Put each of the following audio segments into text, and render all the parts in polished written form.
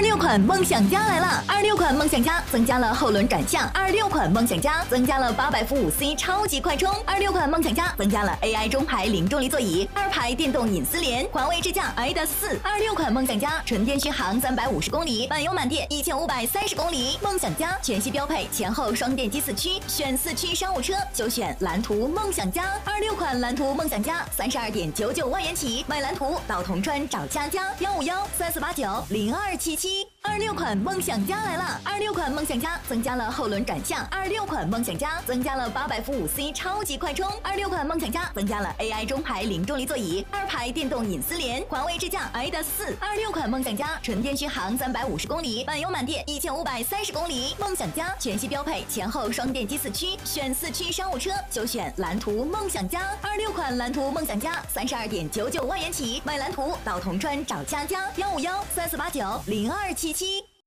26款梦想家来了！26款梦想家增加了后轮转向，26款梦想家增加了800伏5C 超级快充，26款梦想家增加了 AI 中排零重力座椅，2排电动隐私联，华为智驾 i-4。26款梦想家纯电续航350公里，满油满电1530公里。梦想家全系标配前后双电机4驱，选4驱商务车就选蓝图梦想家。26款蓝图梦想家32.99万元起，买蓝图到铜川找佳佳15134890277。26款梦想家来了！26款梦想家增加了后轮转向，26款梦想家增加了800伏5C 超级快充，26款梦想家增加了 AI 中排零重力座椅，2排电动隐私联，华为智驾 i-4。26款梦想家纯电续航350公里，满油满电1530公里。梦想家全系标配前后双电机4驱，选4驱商务车就选蓝图梦想家。26款蓝图梦想家32.99万元起，买蓝图到铜川找佳佳15134890277。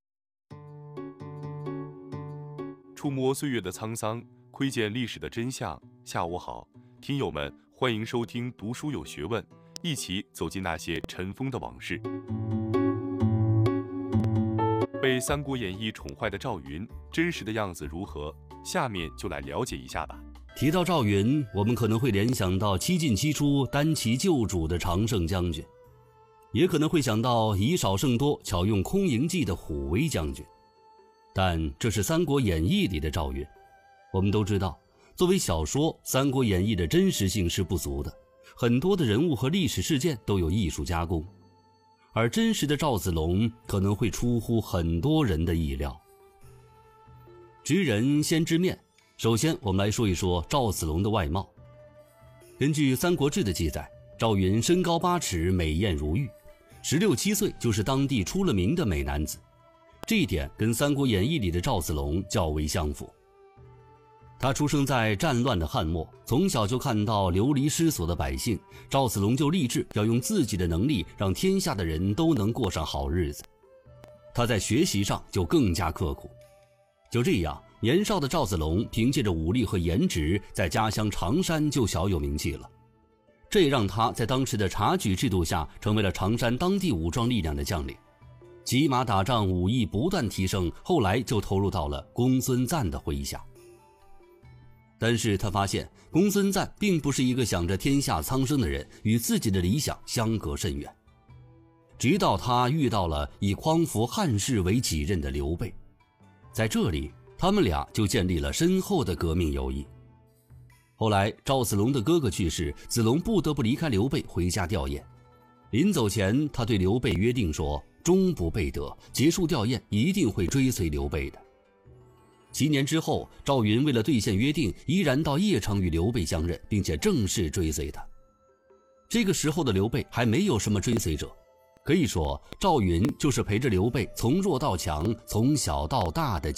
触摸岁月的沧桑，窥见历史的真相。下午好，听友们，欢迎收听读书有学问，一起走进那些尘封的往事。被《三国演义》宠坏的赵云，真实的样子如何？下面就来了解一下吧。 提到赵云，我们可能会联想到七进七出、单骑救主的常胜将军，也可能会想到以少胜多、巧用空营计的虎威将军。但这是《三国演义》里的赵云。我们都知道，作为小说，《三国演义》的真实性是不足的，很多的人物和历史事件都有艺术加工，而真实的赵子龙可能会出乎很多人的意料。知人先知面，首先我们来说一说赵子龙的外貌。根据《三国志》的记载，赵云身高8尺，美艳如玉，16、17岁就是当地出了名的美男子。这一点跟《三国演义》里的赵子龙较为相符。他出生在战乱的汉末，从小就看到流离失所的百姓，赵子龙就立志要用自己的能力让天下的人都能过上好日子。他在学习上就更加刻苦。就这样，年少的赵子龙凭借着武力和颜值，在家乡常山就小有名气了。这也让他在当时的察举制度下，成为了常山当地武装力量的将领。骑马打仗，武艺不断提升，后来就投入到了公孙瓒的麾下。但是他发现公孙瓒并不是一个想着天下苍生的人，与自己的理想相隔甚远。直到他遇到了以匡扶汉室为己任的刘备，在这里他们俩就建立了深厚的革命友谊。后来赵子龙的哥哥去世，子龙不得不离开刘备回家吊唁。临走前，他对刘备约定说，终不背德，结束吊唁一定会追随刘备的。7年之后，赵云为了兑现约定，依然到邺城与刘备相认，并且正式追随他。这个时候的刘备还没有什么追随者，可以说赵云就是陪着刘备从弱到强，从小到大的